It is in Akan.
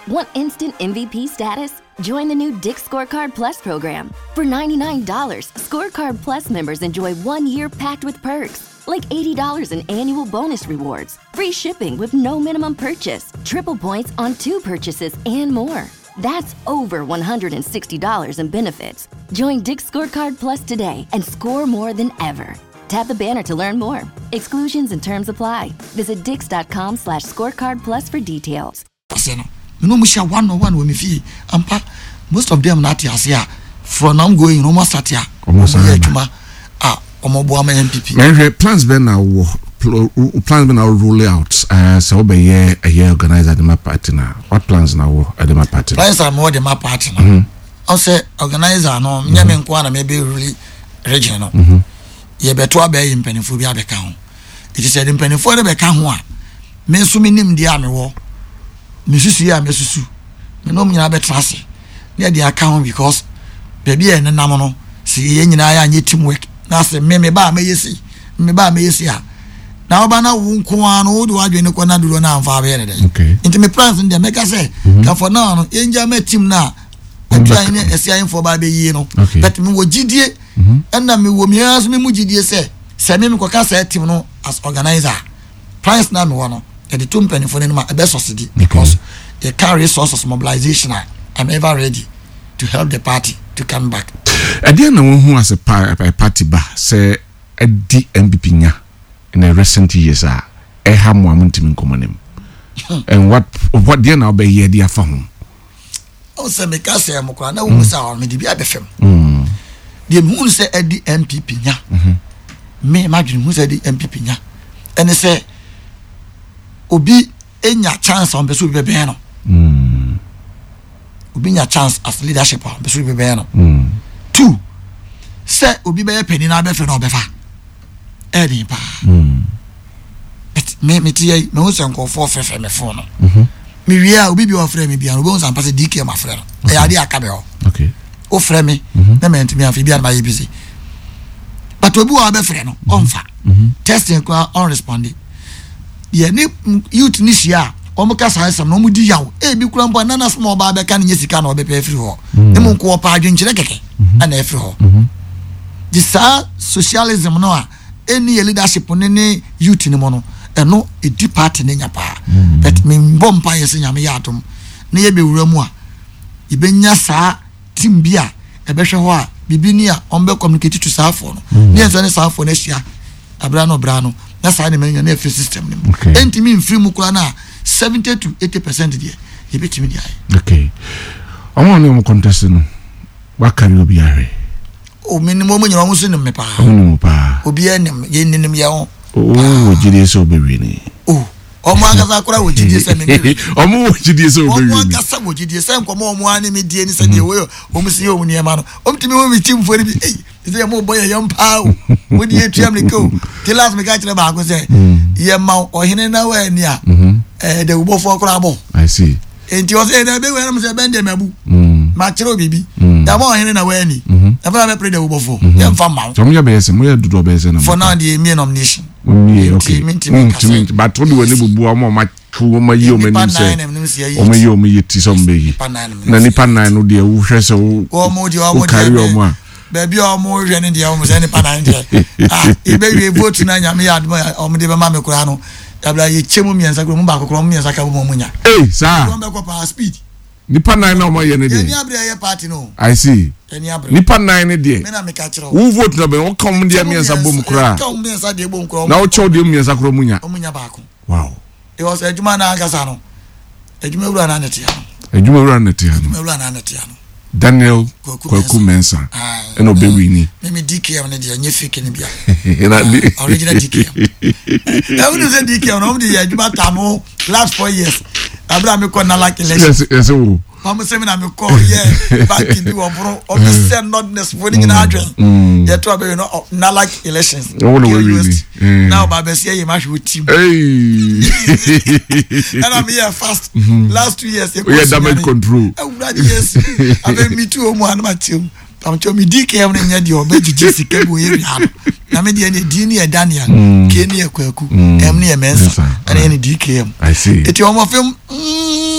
Want instant MVP status? Join the new Dick's Scorecard Plus program. For $99, Scorecard Plus members enjoy 1 year packed with perks, like $80 in annual bonus rewards, free shipping with no minimum purchase, triple points on 2 purchases, and more. That's over $160 in benefits. Join Dick's Scorecard Plus today and score more than ever. Tap the banner to learn more. Exclusions and terms apply. Visit dix.com/scorecardplus for details. No musha 101 when me fee. Most of them not here. From I'm going no more start here. Almost MPP. Plans been now plans been now roll out. So be a year organizer the my partner. What plans now at the my partner? Plans are more than my partner. I say organizer no nyame nkwa na maybe really regional. Ye beto abe impenifo bi abeka ho. It is said impenifo de beka ho a. Me so minim dia me wo. Me susu ya me susu. Me no nyina betrase. Na dia aka ho because baby e nenam no se ye nyina ya anye teamwork. Na se me ba me yesi. Me ba me yesi a. Na oba na wo nko an wo do adwene ko na duro na amfa be ne de. Into me plans in the make say ka for now no enja me team na atwa ni esia info ba be yi no. But me wo gidie na me wo me aso me mu gidie se me ko ka say team no as organizer. Plans na me wo no the two penny for them a best society because they carry resources mobilization. I'm ever ready to help the party to come back. I didn't know who has a party bar say a DMPP nya in the recent years are a ham woman to me common and what dear now be here dear for him. Oh, say me can say I'm going to say I'm going to be at the film. The moon say a DMPP nya. Me imagine who said the MPP nya and they say obi enya chance on beso be no obi nya chance as leadership on beso be no 2 say obi be penny na be fe no be fa edi pa me tie me ho sanko for fe me phone no me wia obi bi ofre me bia no be san pass DK ma frɛ no e ade aka be ho okay o frɛ me na me ntimi afi bia na ba ye busy but obi wa be frɛ no on fa testing ko on responding ye ni youth ni sia o mo kasa asam no mo di yawo e bi kura mpo na na small ba be ka ne sika na o be pe free ho e mo nko pa adwenkyere keke na na free ho the socialism no a any leadership ne youth ni mo no e no e di party ne nya pa but me mbom pa yesi nya me yadom na ye be wura mu a e be nya sa team bi a e be hwe ho a bibi ni a on be communicate to safo no ne enso ne safo na hia abra no that's how the man na free system nim entimi free mu kura na 70 to 80% there e betimi dia okay omo ne mo contest no wa carry obi are o minimum nyina mo so nim me pa obi anim ye nim ye ho o jide so be wi ni omo akasa kura wo jide se me omo wo jide so be wi omo akasa wo jide se nko omo ani me die ni se de we omo si omo ne ma no omtimi wo mi team for bi is mo boy yam pa wo die tuam ne ko the last me ka kire ba ko se ye ma ohene na wa ni a de wo fo kura bo I see enti o se na be we na me se ben de mabu ma kire bibi ya ma ohene na wa ni e fa me pre de wo fo ye mfa ma so mo ya be se mo ya dudu be se na for now the me nomination okay but what do we bubu o ma ku o ma yi o ma ni se o ma yi o ma yi ti so mbe yi na nipa 9 no de wo hwe se o mo di o mo carry o mo baby o mo hwe ni de o mo se ni pa 9 e be we vote na nya me ya o mo de be ma me kura no abla ye chemu miensa kura mo ba kokoro mo miensa ka mo nya sa ko be ko pa speed nipa 9 na mo ye ne de ni abra ye party no I see nipa 9 ne de me na me ka kire wo vote na be wo kom de miensa bom kura kom miensa de bom kura na wo chow de miensa kura mo nya ba ko wow it was ejuma na agasa no ejuma wura na neti ano Daniel Kwaku Mensa and Obewi ni me DKM na dia nye fake ni bia original DKM I would say DKM no me dia ejuma tamo last 4 years abra me ko na like election yes oh I'm saying na me ko yeah back in the obro o me say not necessarily na adwen ye to be no na like elections now baba say you match with team hey and I'm here fast last 2 years we damage control yes I be me too mo an matiu am cho me DKM na nya de o be jiji sika bo ye ria na me de ne di ni Daniel ke ni Kwaku em ni Mensa and any DKM I see it you am film